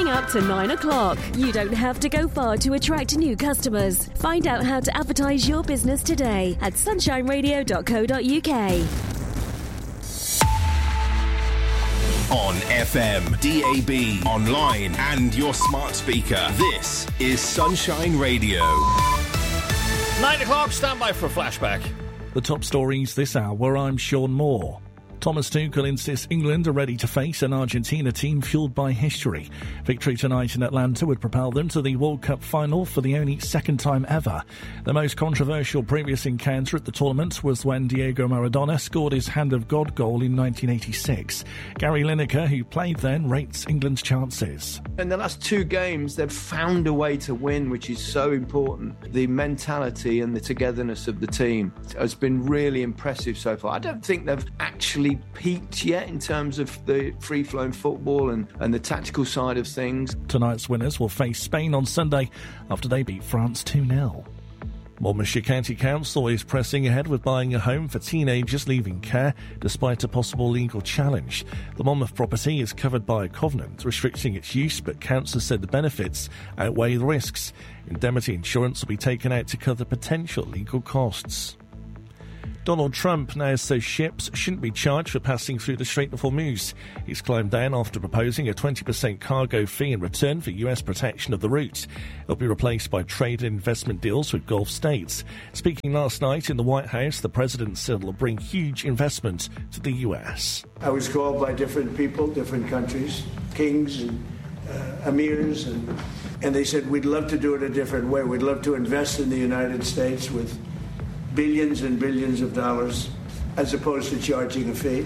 coming up to 9 o'clock. You don't have to go far to attract new customers. Find out how to advertise your business today at sunshineradio.co.uk. On FM, DAB, online and your smart speaker. This is Sunshine Radio. 9 o'clock, stand by for a flashback. The top stories this hour, I'm Sean Moore. Thomas Tuchel insists England are ready to face an Argentina team fuelled by history. Victory tonight in Atlanta would propel them to the World Cup final for the only second time ever. The most controversial previous encounter at the tournament was when Diego Maradona scored his Hand of God goal in 1986. Gary Lineker, who played then, rates England's chances. In the last two games, they've found a way to win, which is so important. The mentality and the togetherness of the team has been really impressive so far. I don't think they've actually peaked yet in terms of the free-flowing football and the tactical side of things. Tonight's winners will face Spain on Sunday after they beat France 2-0. Monmouthshire County Council is pressing ahead with buying a home for teenagers leaving care despite a possible legal challenge. The Monmouth property is covered by a covenant restricting its use, but council said the benefits outweigh the risks. Indemnity insurance will be taken out to cover potential legal costs. Donald Trump now says ships shouldn't be charged for passing through the Strait of Hormuz. He's climbed down after proposing a 20% cargo fee in return for US protection of the route. It'll be replaced by trade and investment deals with Gulf states. Speaking last night in the White House, the president said it'll bring huge investment to the US. I was called by different people, different countries, kings and emirs, and they said, we'd love to do it a different way. We'd love to invest in the United States with billions and billions of dollars, as opposed to charging a fee.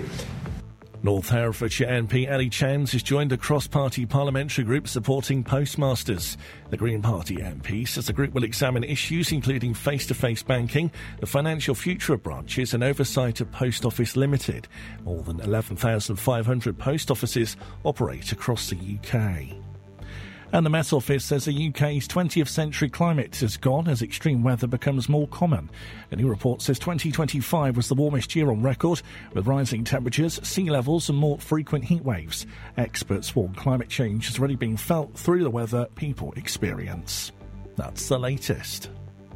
North Herefordshire MP Ali Chowns has joined a cross-party parliamentary group supporting postmasters. The Green Party MP says the group will examine issues including face-to-face banking, the financial future of branches and oversight of Post Office Limited. More than 11,500 post offices operate across the UK. And the Met Office says the UK's 20th century climate is gone as extreme weather becomes more common. A new report says 2025 was the warmest year on record, with rising temperatures, sea levels and more frequent heat waves. Experts warn climate change is already being felt through the weather people experience. That's the latest.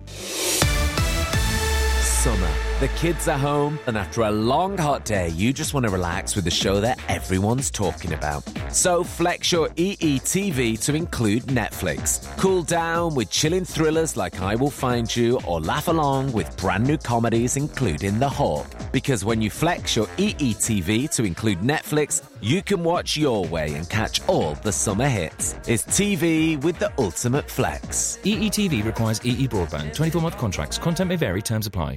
Summer. The kids are home, and after a long hot day, you just want to relax with the show that everyone's talking about. So flex your EETV to include Netflix. Cool down with chilling thrillers like I Will Find You, or laugh along with brand new comedies including The Hawk. Because when you flex your EETV to include Netflix, you can watch your way and catch all the summer hits. It's TV with the ultimate flex. EETV requires EE broadband. 24-month contracts. Content may vary. Terms apply.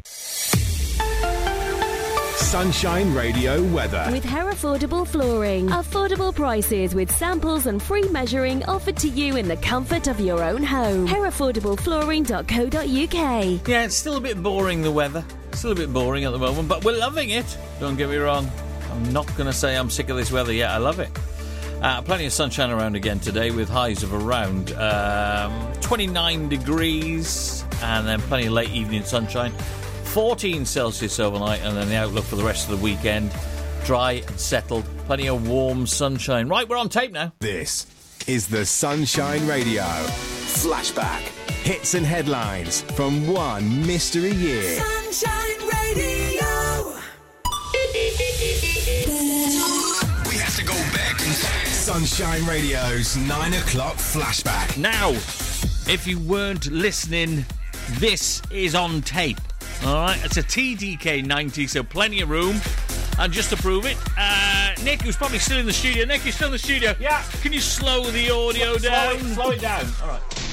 Sunshine Radio weather. With Herefordable Flooring. Affordable prices with samples and free measuring offered to you in the comfort of your own home. Herefordablepflooring.co.uk. Yeah, it's still a bit boring, the weather. Still a bit boring at the moment, but we're loving it. Don't get me wrong. I'm not going to say I'm sick of this weather yet. I love it. Plenty of sunshine around again today with highs of around 29 degrees and then plenty of late evening sunshine. 14 Celsius overnight, and then the outlook for the rest of the weekend. Dry and settled. Plenty of warm sunshine. Right, we're on tape now. This is the Sunshine Radio Flashback. Hits and headlines from one mystery year. Sunshine Radio. We have to go back. Sunshine Radio's 9 o'clock flashback. Now, if you weren't listening, this is on tape. All right, it's a TDK 90, so plenty of room. And just to prove it, Nick, who's probably still in the studio. Nick, you're still in the studio. Yeah. Can you slow the audio down? Slow it down. All right.